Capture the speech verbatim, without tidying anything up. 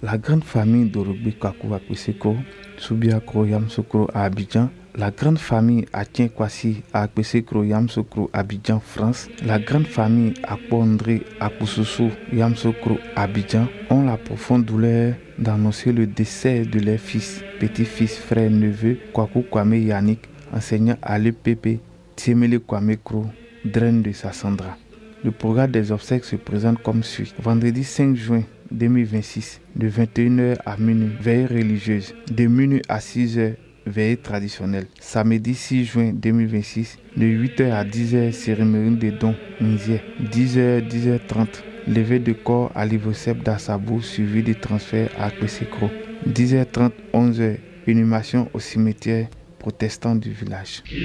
La grande famille d'Orogbe Kwaku Akpeseko, Subiakro Yamsokro à Abidjan. La grande famille Atien Kwasi à Akpeseko Yamsokro Abidjan, France. La grande famille Akpo André Akpososo Yamsokro Abidjan ont la profonde douleur d'annoncer le décès de leur fils, petit-fils, frère, neveu, Kwaku Kwame Yannick, enseignant à l'E P P, Tiemele Kwame Kro, Draine de Sassandra. Le programme des obsèques se présente comme suit. Vendredi cinq juin deux mille vingt-six, de vingt et une heures à minuit, veille religieuse. De minuit à six heures, veille traditionnelle. Samedi six juin deux mille vingt-six, de huit heures à dix heures, cérémonie de dons, Nzier. dix heures, dix heures trente, levée de corps à l'Ivocep d'Assabou, suivi de transfert à Akpeseko. dix heures trente, onze heures, inhumation au cimetière protestant du village.